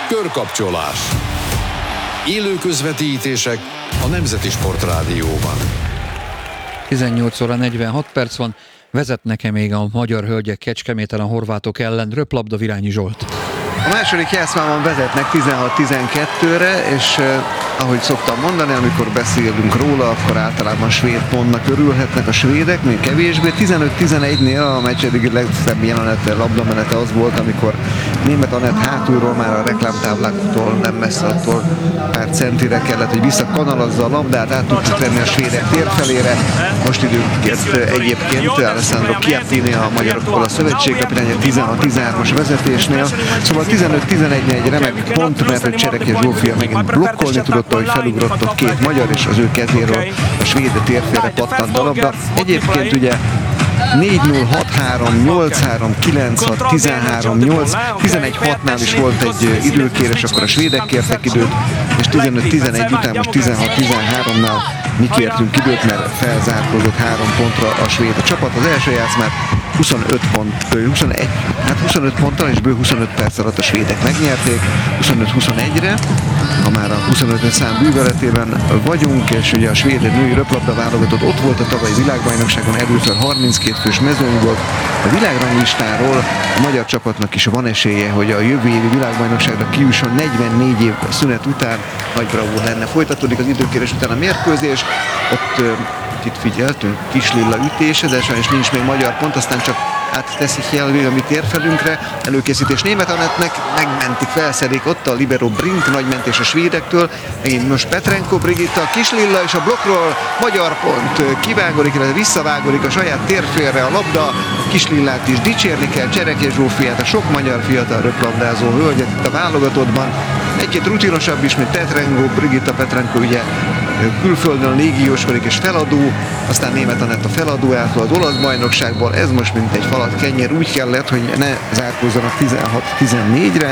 Körkapcsolás. Élő közvetítések a Nemzeti Sportrádióban. 18 óra 46 perc van, vezetnek-e még a magyar hölgyek Kecskeméten a horvátok ellen? Röplabda, Virányi Zsolt. A második játszmában vezetnek 16-12-re, és ahogy szoktam mondani, amikor beszélünk róla, akkor általában svéd pontnak örülhetnek a svédek, még kevésbé. 15-11-nél a meccs eddig legszebb jelenete, labdamenete az volt, amikor Németh Anett hátulról már a reklámtábláktól nem messze attól pár centire kellett, hogy visszakanalazza a labdát, át tudtuk tenni a svédek térfelére. Most időnként egyébként Alessandro Chiappini, a magyarokkal a szövetségkapitány, 16-13-as vezetésnél. Szóval 15-11-nél egy remek pont, mert Cserekér Zsófia megint blokkolni tudott, ahogy felugrottak két magyar, és az ő kezéről a svéd térfélre pattant a labda. Egyébként ugye 4-0, 6-3, 8-3, 9-6, 13-8, 11-6-nál is volt egy időkérés, akkor a svédek kértek időt, és 15-11 után most 16-13-nál mi kértünk időt, mert felzárkózott 3 pontra a svéd csapat. Az első játszmát 25 ponttal és bő 25 perc alatt a svédek megnyerték, 25-21-re, ha már a 25 szám bűveletében vagyunk, és ugye a svéd női röplabda válogatott ott volt a tavalyi világbajnokságon, először 32 fős mezőny volt. A világranglistáról a magyar csapatnak is van esélye, hogy a jövő évi világbajnokságra kijusson 44 év szünet után. Nagy bravúr lenne. Folytatódik az időkérés után a mérkőzés, ott itt figyeltünk, Kislilla ütése, de sajnos nincs még magyar pont, aztán csak átteszik jelvé a mi térfelünkre. Előkészítés Németh Anettnek, megmentik, felszedik ott a libero Brink, nagy mentés a svédektől. Megint most Petrenko Brigitta, Kislilla és a blokkról magyar pont. Kivágolik, illetve visszavágolik a saját térfélre a labda. Kislillát is dicsérni kell, Cserekér Zsófiát, a sok magyar fiatal röplabdázó hölgyet itt a válogatottban. Egy-két rutinosabb is, mint Petrenko Brigitta. Petrenko ugye külföldön légiósodik és feladó, aztán Németh Anett a feladójától az olasz bajnokságból. Ez most mint egy falat kenyér, úgy kellett, hogy ne zárkózzanak 16-14-re,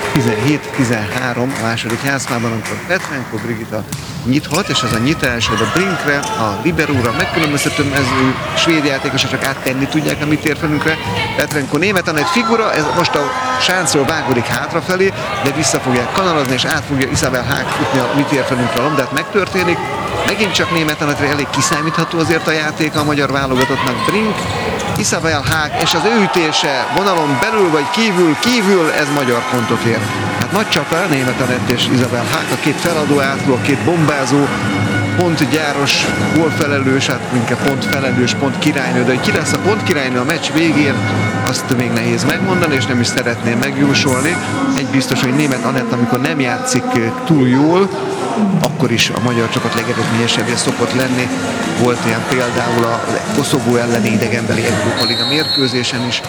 17-13 a második játszmában, amikor Petrenko Brigitta nyithat, és az a nyitás a Brinkre, a liberóra megkülönböztetően, ez svéd játékosok csak áttenni tudják a mi térfelünkre. Petrenko Németh Anett figura, ez most a sáncról vágódik hátrafelé, de vissza fogják kanalazni, és át fogja Isabel Haag futni a mi térfelünkre, a labdát megtörténik. Megint csak Németh Anettre elég kiszámítható azért a játék a magyar válogatottnak. Brink, Isabel Haag, és az ő ütése vonalon belül vagy kívül, ez magyar pontot ér. Hát nagy csata, Németh Anett és Isabel Haag, a két feladó átló, a két bombázó, pontgyáros, gólfelelős, hát inkább pontfelelős, pontkirálynő, de hogy ki lesz a pontkirálynő a meccs végén, azt még nehéz megmondani, és nem is szeretném megjósolni. Egy biztos, hogy Németh Anett, amikor nem játszik túl jól, akkor is a magyar csapat legeredményesebbje szokott lenni. Volt ilyen például a Koszovó elleni idegenbeli Európa Liga mérkőzésen is.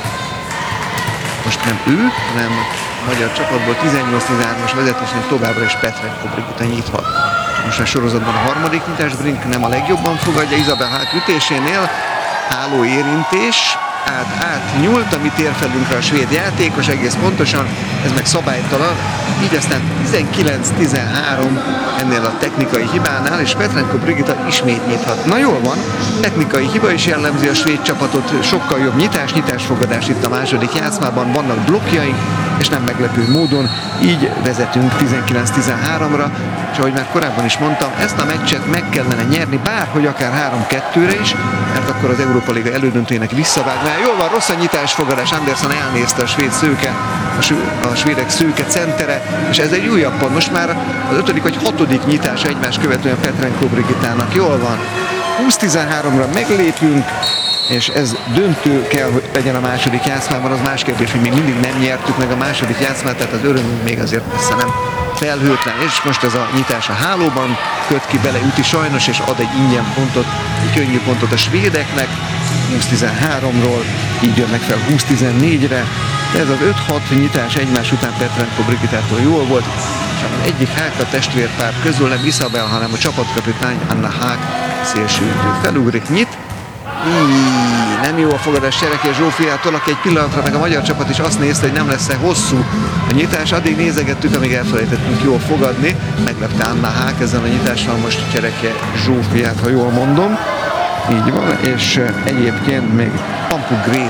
Most nem ő, hanem a magyar csapatból 18-13-as vezetésnél továbbra is Petrenko Brigitta nyithat. Most a sorozatban a harmadik nyitás, Brink nem a legjobban fogadja, Isabel Haag ütésénél álló érintés, átnyúlt a mi térfelünkre a svéd játékos, egész pontosan, ez meg szabálytalan, így aztán 19-13 ennél a technikai hibánál, és Petrenko Brigitta ismét nyithat. Na jól van, technikai hiba is jellemzi a svéd csapatot, sokkal jobb nyitás-fogadás itt a második játszmában, vannak blokkjaink, és nem meglepő módon így vezetünk 19-13-ra, és ahogy már korábban is mondtam, ezt a meccset meg kellene nyerni, bárhogy akár 3-2-re is, mert akkor az Európa Liga elődöntőjének visszavágná. Jól van, rossz a nyitásfogadás, Andersson elnézte a svéd szőke, a svédek szőke centere, és ez egy újabb pont. Most már az 5. vagy 6. nyitás egymás követően Petrenko Brigittának. Jól van, 20-13-ra meglépünk, és ez döntő kell, hogy legyen a második játszmában. Az más kérdés, hogy még mindig nem nyertük meg a második játszmát, tehát az örömünk még azért messze nem felhőtlen. És most ez a nyitás a hálóban köt ki, beleüti sajnos, és ad egy ingyen pontot, egy könnyű pontot a svédeknek. 20-13-ról, így jönnek fel 20-14-re. Ez az 5-6 nyitás egymás után Petrenko Brigittától jól volt, és az egyik Haag a testvérpár közül nem Isabel, hanem a csapatkapitány Anna Haag szélsőítő felugrik, nyit. Nem jó a fogadás Cserekér Zsófiától, aki egy pillanatra meg a magyar csapat is azt nézte, hogy nem lesz-e hosszú a nyitás. Addig nézegettük, amíg elfelejtettünk jól fogadni. Meglepte Anna Haag ezzel a nyitással most Cserekér Zsófiát, ha jól mondom. Így van, és egyébként még Pampu Grét